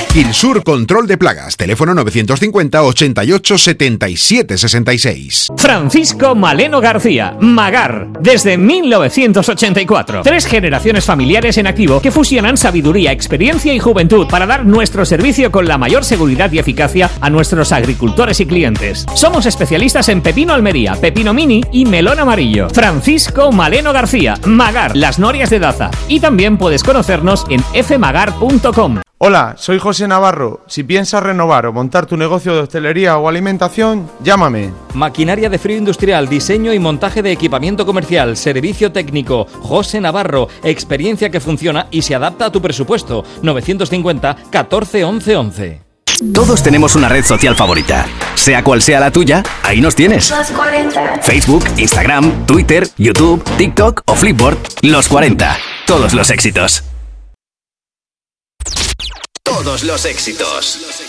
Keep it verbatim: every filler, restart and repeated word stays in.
Gilsur Control de Plagas, teléfono novecientos cincuenta, ochenta y ocho, setenta y siete, sesenta y seis. Francisco Maleno García, Magar, desde mil novecientos ochenta y cuatro. Tres generaciones familiares en activo que fusionan sabiduría, experiencia y juventud para dar nuestro servicio con la mayor seguridad y eficacia a nuestros agricultores y clientes. Somos especialistas en pepino Almería, pepino mini y melón amarillo. Francisco Maleno García, Magar, Las Norias de Daza. Y también puedes conocernos en f magar punto com. Hola, soy José Navarro. Si piensas renovar o montar tu negocio de hostelería o alimentación, llámame. Maquinaria de frío industrial, diseño y montaje de equipamiento comercial, servicio técnico. José Navarro, experiencia que funciona y se adapta a tu presupuesto. novecientos cincuenta, catorce, once, once. Todos tenemos una red social favorita. Sea cual sea la tuya, ahí nos tienes. Los cuarenta. Facebook, Instagram, Twitter, YouTube, TikTok o Flipboard. Los cuarenta. Todos los éxitos. Todos los éxitos.